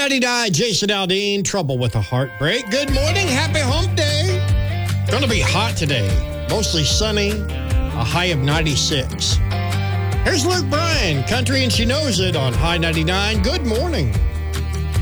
99, Jason Aldean, Trouble with a Heartbreak. Good morning. Happy hump day. Going to be hot today. Mostly sunny. A high of 96. Here's Luke Bryan, Country and She Knows It on High 99. Good morning.